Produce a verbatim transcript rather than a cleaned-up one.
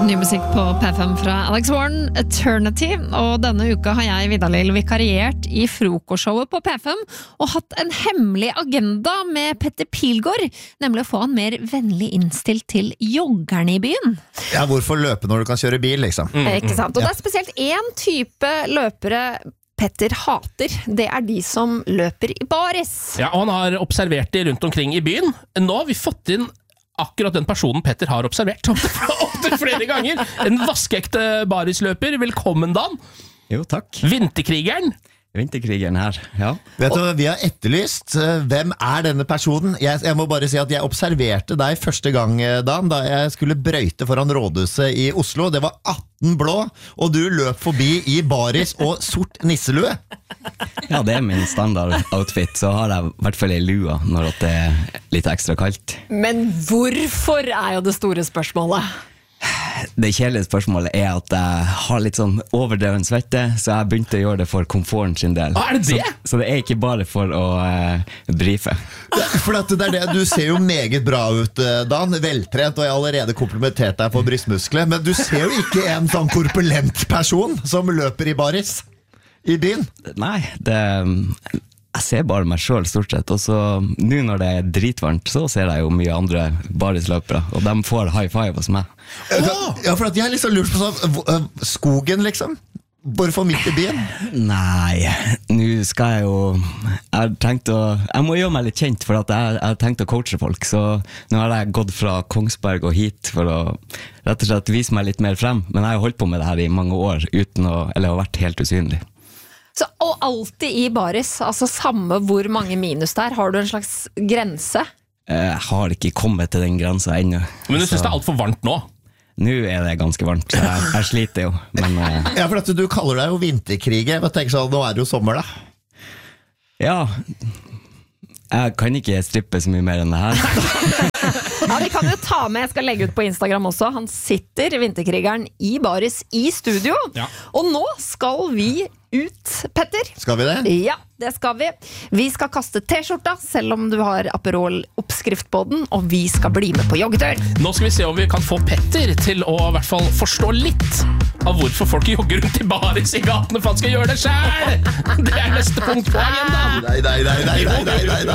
Ny musikk på P fem fra Alex Warren, Eternity, og denne uka har jeg, Vidar-Lill, vikariert i frokostshowet på P fem og hatt en hemmelig agenda med Petter Pilgaard, nemlig å få han mer vennlig innstilt til joggerne i byen. Ja, hvorfor løpe når du kan kjøre bil, liksom? Mm, Ikke sant? Og ja. Det er spesielt en type løpere Petter hater, det er de som løper i baris. Ja, og han har observert de rundt omkring i byen. Nå har vi fått inn akkurat den personen Petter har observert opptil flere ganger. En vaskeekte barisløper. Velkommen, Dan. Jo, takk. Vinterkrigeren. Vinterkrigeren her, ja. Vet du, vi har etterlyst, hvem er denne personen? Jeg, jeg må bare si at jeg observerte deg første gang, Dan, da jeg skulle brøyte foran rådhuset i Oslo. Det var atten blå, og du løp forbi i baris og sort nisselue. Ja, det er min standard outfit, så har jeg i hvert fall en lua når det er litt ekstra kaldt. Men hvorfor er jo det store spørsmålet? Det kjedelige spørsmålet er at jeg har litt sånn overdreven svette, så jeg begynte å gjøre det for komforten sin del. Ah, er det det? Så, så det er ikke bare for å uh, brife. Ja, for at det er det, du ser jo meget bra ut, Dan, veltrent, og jeg har allerede komplimentert deg for brystmuskler, men du ser jo ikke en sånn korpulent person som løper i baris i byen. Nei, det... Jeg ser bare meg selv stort sett, og så nå når det er dritvarmt, så ser jeg jo mye andre barisløpere, og de får high five hos meg. Oh! Ja, for at jeg har liksom lurt på sånn, skogen liksom, hvorfor midt i byen? Nei, nå skal jeg jo, jeg har tenkt å, jeg må gjøre meg litt kjent, for at jeg, jeg har tenkt å coache folk, så nå har jeg gått fra Kongsberg og hit for å rett og slett vise meg litt mer frem, men jeg har holdt på med det her i mange år, uten å, eller har vært helt usynlig. Så, og alltid i baris, altså samme hvor mange minus der, har du en slags grense? Jeg har ikke kommet til den grensa ennå. Men du synes det er alt for varmt nå? Nå er det ganske varmt, så jeg, jeg sliter jo. Men, uh... ja, for at du kaller deg jo vinterkriger, jeg tenker sånn, nå er det jo sommer da. Ja, jeg kan ikke strippe så mye mer enn det her. Ja, vi kan jo ta med, jeg skal legge ut på Instagram også, han sitter, vinterkrigeren, i baris i studio, ja. Og nå skal vi ut, Petter. Skal vi det? Ja, det skal vi. Vi skal kaste t-skjorta, selv om du har Aperol-oppskrift på den, og vi skal bli med på joggetur. Nå skal vi se om vi kan få Petter til å i hvert fall forstå litt av hvorfor folk jogger rundt i baris i gatene, for han skal gjøre det selv! Det er neste punkt på agendaen. Nei, nei, nei, nei, nei, nei, nei.